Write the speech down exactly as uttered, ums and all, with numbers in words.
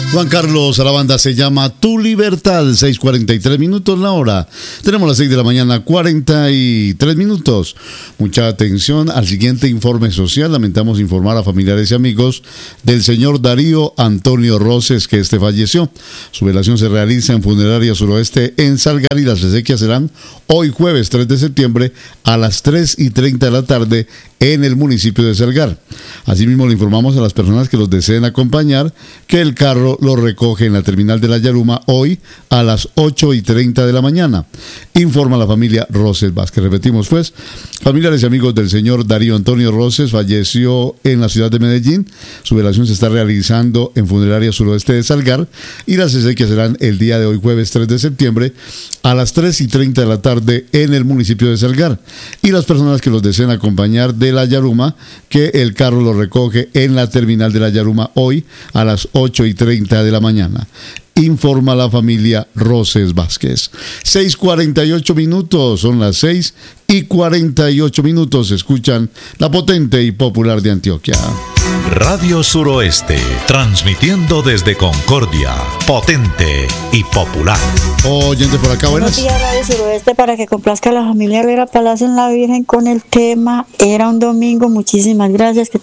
Juan Carlos, a la banda se llama Tu Libertad, seis cuarenta y tres minutos la hora. Tenemos las seis de la mañana, cuarenta y tres minutos. Mucha atención al siguiente informe social. Lamentamos informar a familiares y amigos del señor Darío Antonio Roses, que este falleció. Su velación se realiza en Funeraria Suroeste en Salgar y las exequias serán hoy jueves tres de septiembre a las tres y treinta de la tarde en el municipio de Salgar. Asimismo, le informamos a las personas que los deseen acompañar que el carro lo recoge en la terminal de la Yaruma hoy a las ocho y treinta de la mañana. Informa la familia Roses Vázquez. Repetimos pues, familiares y amigos del señor Darío Antonio Roses falleció en la ciudad de Medellín. Su velación se está realizando en Funeraria Suroeste de Salgar y las exequias serán el día de hoy, jueves tres de septiembre, a las tres y treinta de la tarde en el municipio de Salgar. Y las personas que los deseen acompañar de la Yaruma, que el carro lo recoge en la terminal de la Yaruma hoy a las ocho y treinta de la mañana. Informa la familia Roses Vázquez. seis cuarenta y ocho minutos, son las seis y cuarenta y ocho minutos. Escuchan la potente y popular de Antioquia. Radio Suroeste, transmitiendo desde Concordia, potente y popular. Oyente por acá, buenas. Buenos días, Radio Suroeste, para que complazca a la familia Herrera Palacio en la Virgen con el tema Era un domingo. Muchísimas gracias. Que